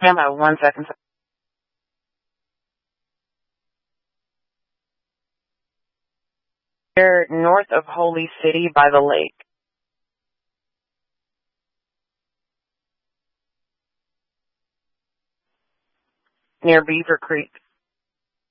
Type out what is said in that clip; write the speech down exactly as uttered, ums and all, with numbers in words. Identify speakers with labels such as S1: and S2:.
S1: Emma, one second. They're north of Holy City by the lake. Near Beaver Creek.